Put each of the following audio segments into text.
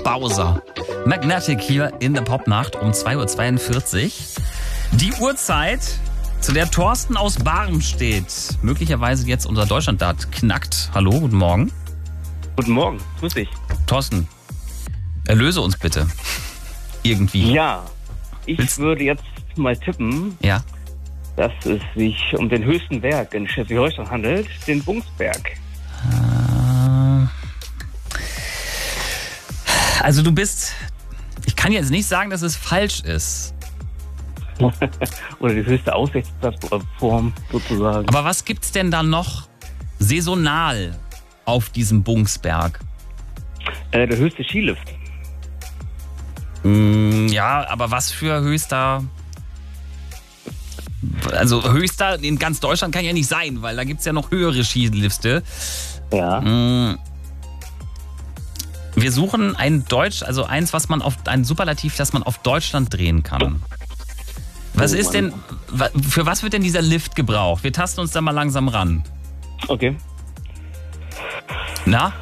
Bowser. Magnetic hier in der Popnacht um 2:42 Uhr. Die Uhrzeit, zu der Thorsten aus Barm steht. Möglicherweise jetzt unser Deutschlanddart knackt. Hallo, guten Morgen. Guten Morgen, grüß dich. Thorsten, erlöse uns bitte. Irgendwie. Ja, ich würde jetzt mal tippen, Ja. dass es sich um den höchsten Berg in Schleswig-Holstein handelt, den Bungsberg. Also ich kann jetzt nicht sagen, dass es falsch ist. Oder die höchste Aussichtsplattform sozusagen. Aber was gibt's denn da noch saisonal auf diesem Bungsberg? Der höchste Skilift. Ja, aber was für höchster... Also höchster in ganz Deutschland kann ja nicht sein, weil da gibt's ja noch höhere Skilifte. Ja. Wir suchen ein Superlativ, das man auf Deutschland drehen kann. Was ist denn, für was wird denn dieser Lift gebraucht? Wir tasten uns da mal langsam ran. Okay. Na?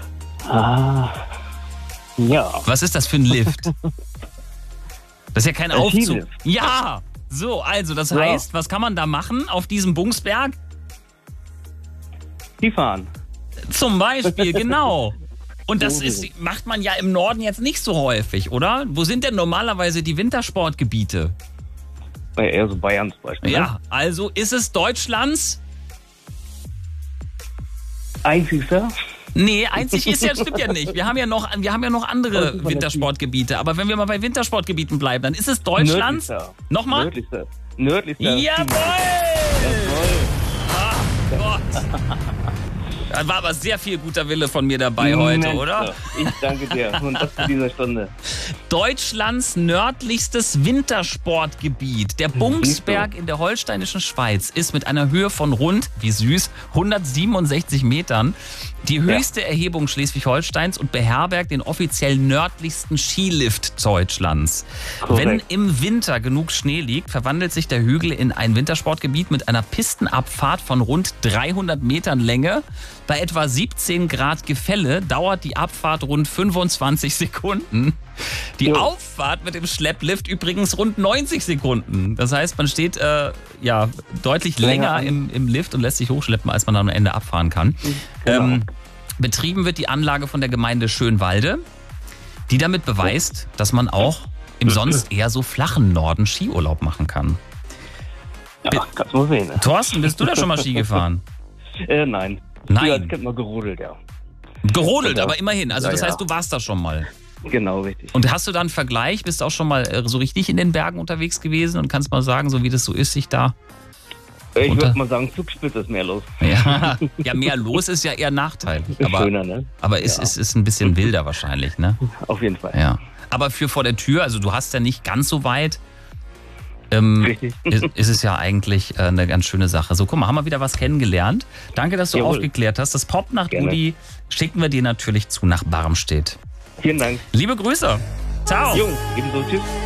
Ja. Was ist das für ein Lift? Das ist ja kein Aufzug. Skilift. Ja! So, also das heißt, was kann man da machen auf diesem Bungsberg? Skifahren. Zum Beispiel, genau. Und das macht man ja im Norden jetzt nicht so häufig, oder? Wo sind denn normalerweise die Wintersportgebiete? Eher so Bayern zum Beispiel. Ja, Ne? also ist es Deutschlands? Einzigster? Nee, einzig ist ja, stimmt ja nicht. Wir haben ja noch andere Wintersportgebiete. Aber wenn wir mal bei Wintersportgebieten bleiben, dann ist es Deutschlands. Nördlichster. Nochmal? Nördlichster. Jawohl! Ach Gott. Da war aber sehr viel guter Wille von mir dabei heute, Mensch, oder? Ich danke dir. Und das zu dieser Stunde. Deutschlands nördlichstes Wintersportgebiet. Der Bungsberg in der holsteinischen Schweiz ist mit einer Höhe von rund, wie süß, 167 Metern die höchste Erhebung Schleswig-Holsteins und beherbergt den offiziell nördlichsten Skilift Deutschlands. Korrekt. Wenn im Winter genug Schnee liegt, verwandelt sich der Hügel in ein Wintersportgebiet mit einer Pistenabfahrt von rund 300 Metern Länge. Bei etwa 17 Grad Gefälle dauert die Abfahrt rund 25 Sekunden. Die Auffahrt mit dem Schlepplift übrigens rund 90 Sekunden. Das heißt, man steht deutlich länger im Lift und lässt sich hochschleppen, als man dann am Ende abfahren kann. Genau. Betrieben wird die Anlage von der Gemeinde Schönwalde, die damit beweist, dass man auch im sonst eher so flachen Norden Skiurlaub machen kann. Ja, kannst du mal sehen. Ne? Thorsten, bist du da schon mal Ski gefahren? Nein. Nein. Ja, als Kind mal gerodelt, ja. Gerodelt, Ja. aber immerhin. Also das Ja, ja. heißt, du warst da schon mal. Genau, richtig. Und hast du da einen Vergleich? Bist du auch schon mal so richtig in den Bergen unterwegs gewesen und kannst mal sagen, so wie das so ist, sich da... Ich würde mal sagen, Zugspitze ist mehr los. Ja, mehr los ist ja eher Nachteil. Aber, Schöner, ne? aber es ist ein bisschen wilder wahrscheinlich, ne? Auf jeden Fall. Ja. Aber für vor der Tür, also du hast ja nicht ganz so weit, Richtig. ist es ja eigentlich eine ganz schöne Sache. So, guck mal, haben wir wieder was kennengelernt. Danke, dass du Jawohl. aufgeklärt hast. Das Popnacht Gerne. Udi schicken wir dir natürlich zu nach Barmstedt. Vielen Dank. Liebe Grüße. Ciao. Jung, ebenso. Tschüss.